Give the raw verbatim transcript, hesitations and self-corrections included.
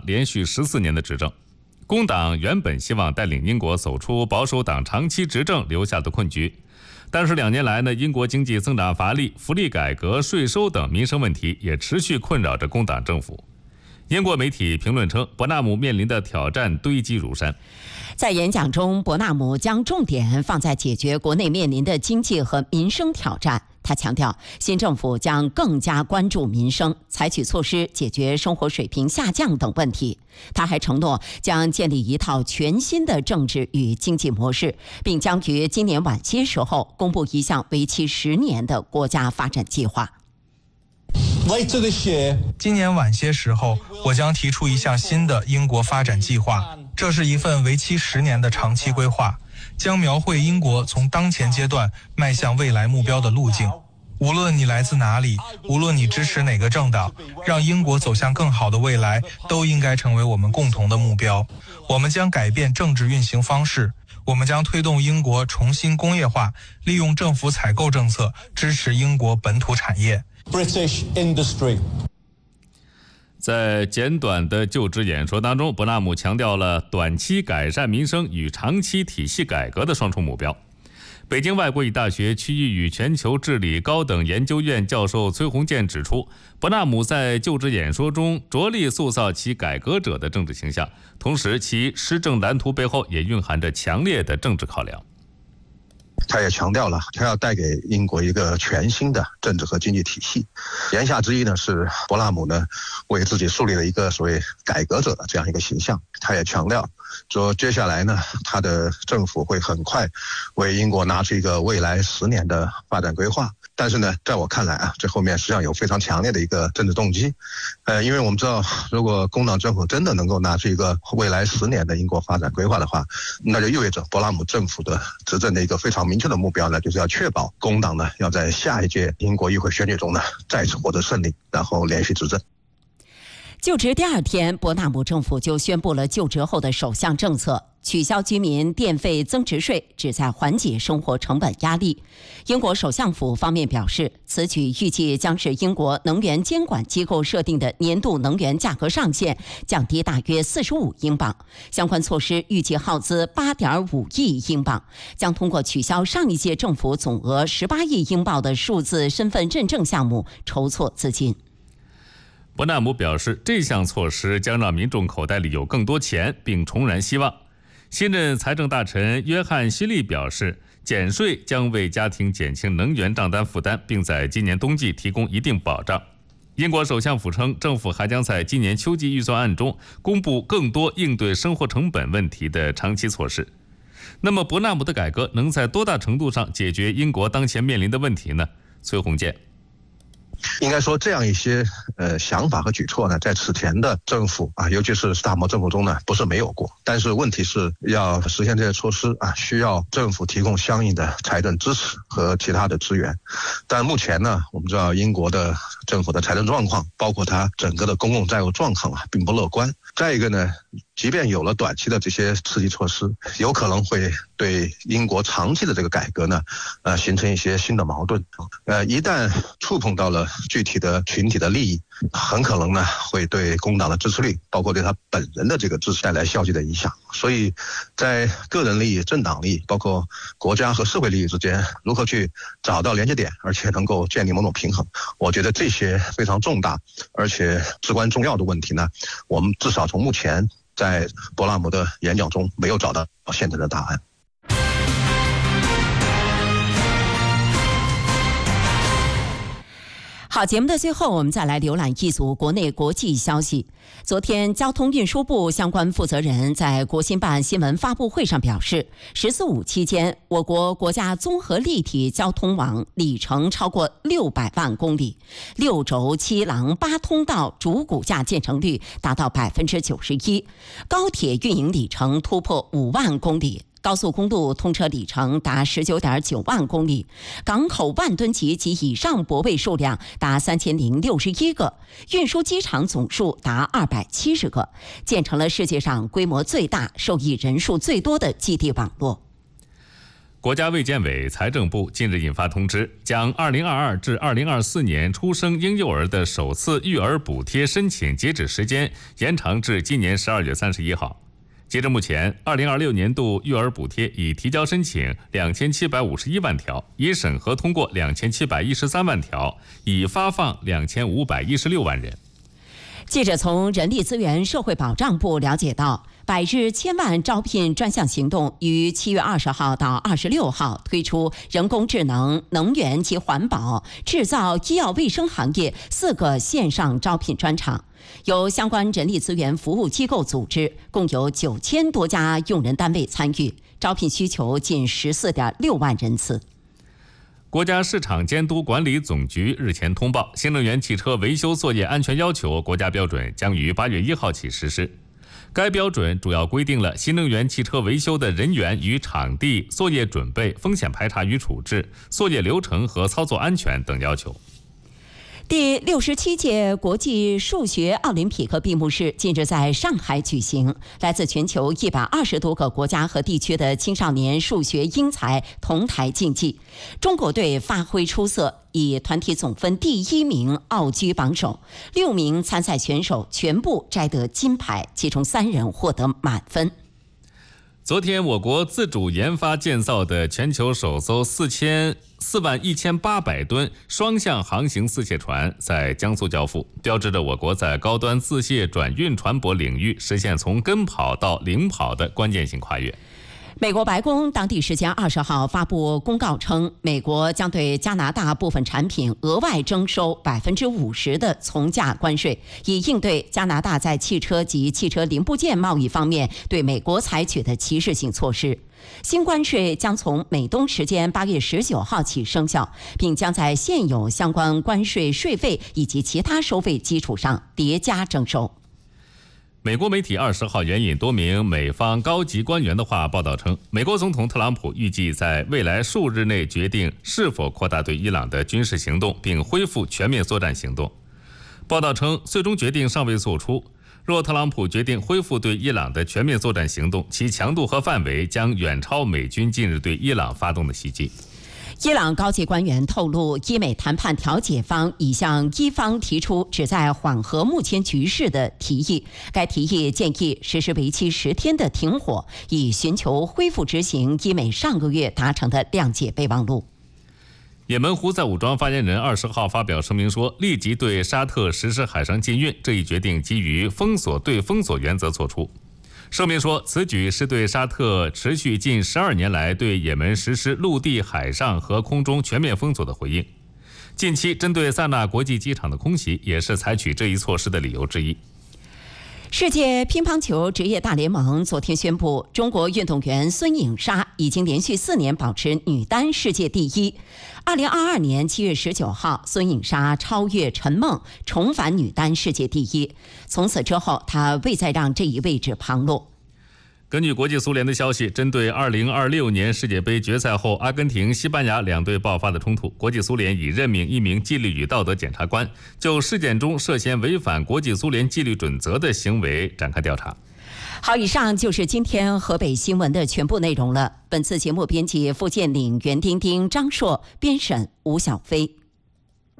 党连续十四年的执政。工党原本希望带领英国走出保守党长期执政留下的困局，但是两年来呢，英国经济增长乏力，福利改革、税收等民生问题也持续困扰着工党政府。英国媒体评论称，伯纳姆面临的挑战堆积如山。 在演讲中，伯纳姆将重点放在解决国内面临的经济和民生挑战。他强调，新政府将更加关注民生，采取措施解决生活水平下降等问题。他还承诺将建立一套全新的政治与经济模式，并将于今年晚些时候公布一项为期十年的国家发展计划。 今年晚些时候，我将提出一项新的英国发展计划，这是一份为期十年的长期规划，将描绘英国从当前阶段迈向未来目标的路径。无论你来自哪里，无论你支持哪个政党，让英国走向更好的未来都应该成为我们共同的目标。我们将改变政治运行方式，我们将推动英国重新工业化，利用政府采购政策支持英国本土产业。 British industry。 在简短的就职演说当中，伯纳姆强调了短期改善民生与长期体系改革的双重目标。北京外国语大学区域与全球治理高等研究院教授崔洪建指出，伯纳姆在就职演说中着力塑造其改革者的政治形象，同时其施政蓝图背后也蕴含着强烈的政治考量。 他也强调了，他要带给英国一个全新的政治和经济体系。言下之意呢，是伯纳姆呢为自己树立了一个所谓改革者的这样一个形象。他也强调说，接下来呢，他的政府会很快为英国拿出一个未来十年的发展规划。但是呢，在我看来啊，这后面实际上有非常强烈的一个政治动机。呃，因为我们知道，如果工党政府真的能够拿出一个未来十年的英国发展规划的话，那就意味着伯纳姆政府的执政的一个非常明确的目标呢，就是要确保工党呢要在下一届英国议会选举中呢再次获得胜利，然后连续执政。 就职第二天，伯纳姆政府就宣布了就职后的首项政策，取消居民电费增值税，旨在缓解生活成本压力。英国首相府方面表示，此举预计将使英国能源监管机构设定的年度能源价格上限降低大约四十五英镑。相关措施预计耗资八点五亿英镑，将通过取消上一届政府总额十八亿英镑的数字身份认证项目筹措资金。 伯纳姆表示，这项措施将让民众口袋里有更多钱，并重燃希望。新任财政大臣约翰·希利表示，减税将为家庭减轻能源账单负担，并在今年冬季提供一定保障。英国首相府称，政府还将在今年秋季预算案中公布更多应对生活成本问题的长期措施。那么，伯纳姆的改革能在多大程度上解决英国当前面临的问题呢？崔洪建。 应该说，这样一些呃想法和举措呢，在此前的政府啊，尤其是斯塔默政府中呢，不是没有过。但是问题是要实现这些措施啊，需要政府提供相应的财政支持和其他的资源。但目前呢，我们知道英国的政府的财政状况，包括它整个的公共债务状况啊，并不乐观。再一个呢，即便有了短期的这些刺激措施，有可能会对英国长期的这个改革呢，呃，形成一些新的矛盾。呃，一旦触碰到了具体的群体的利益，很可能呢会对工党的支持率，包括对他本人的这个支持带来消极的影响。所以，在个人利益、政党利益，包括国家和社会利益之间，如何去找到连接点，而且能够建立某种平衡，我觉得这些非常重大而且至关重要的问题呢，我们至少从目前在伯纳姆的演讲中没有找到现成的答案。 好，节目的最后，我们再来浏览一组国内国际消息。昨天，交通运输部相关负责人在国新办新闻发布会上表示，十四五期间，我国国家综合立体交通网里程超过六百万公里，六轴七廊八通道主骨架建成率达到百分之九十一，高铁运营里程突破五万公里。高速公路通车里程达十九点九万公里，港口万吨级及以上泊位数量达三千零六十一个，运输机场总数达二百七十个，建成了世界上规模最大、受益人数最多的基地网络。 国家卫健委、财政部近日印发通知，将二零二二至二零二四年出生婴幼儿的首次育儿补贴申请截止时间延长至今年十二月三十一号。截至目前，二零二六年度育儿补贴已提交申请两千七百五十一万条，已审核通过两千七百一十三万条，已发放两千五百一十六万人。 记者从人力资源社会保障部了解到，百日千万招聘专项行动于七月二十号到二十六号推出人工智能、能源及环保、制造、医药卫生行业四个线上招聘专场，由相关人力资源服务机构组织，共有九千多家用人单位参与，招聘需求近十四点六万人次。 国家市场监督管理总局日前通报，新能源汽车维修作业安全要求国家标准将于八月一号起实施。该标准主要规定了新能源汽车维修的人员与场地、作业准备、风险排查与处置、作业流程和操作安全等要求。 第六十七届国际数学奥林匹克闭幕式近日在上海举行，来自全球一百二十多个国家和地区的青少年数学英才同台竞技。中国队发挥出色，以团体总分第一名傲居榜首，六名参赛选手全部摘得金牌，其中三人获得满分。 昨天，我国自主研发建造的全球首艘四千四万一千八百吨双向航行自卸船在江苏交付，标志着我国在高端自卸转运船舶领域实现从跟跑到领跑的关键性跨越。 美国白宫当地时间二十号发布公告称，美国将对加拿大部分产品额外征收百分之五十的从价关税，以应对加拿大在汽车及汽车零部件贸易方面对美国采取的歧视性措施。新关税将从美东时间八月十九号起生效，并将在现有相关关税税费以及其他收费基础上叠加征收。 美国媒体二十号援引多名美方高级官员的话报道称，美国总统特朗普预计在未来数日内决定是否扩大对伊朗的军事行动，并恢复全面作战行动。报道称，最终决定尚未做出，若特朗普决定恢复对伊朗的全面作战行动，其强度和范围将远超美军近日对伊朗发动的袭击。 伊朗高级官员透露，伊美谈判调解方已向伊方提出旨在缓和目前局势的提议。该提议建议实施为期十天的停火，以寻求恢复执行伊美上个月达成的谅解备忘录。 也门胡塞武装发言人二十号发表声明说，立即对沙特实施海上禁运，这一决定基于封锁对封锁原则作出。声明说，此举是对沙特持续近十二年来对也门实施陆地、海上和空中全面封锁的回应。近期针对萨那国际机场的空袭，也是采取这一措施的理由之一。 世界乒乓球职业大联盟昨天宣布，中国运动员孙颖莎已经连续四年保持女单世界第一。二零二二年七月十九号，孙颖莎超越陈梦，重返女单世界第一。从此之后，她未再让这一位置旁落。 根据国际足联的消息，针对二零二六年世界杯决赛后阿根廷、西班牙两队爆发的冲突，国际足联已任命一名纪律与道德检察官，就事件中涉嫌违反国际足联纪律准则的行为展开调查。 好，以上就是今天河北新闻的全部内容了。本次节目编辑付建岭、袁丁丁、张硕，编审吴小飞。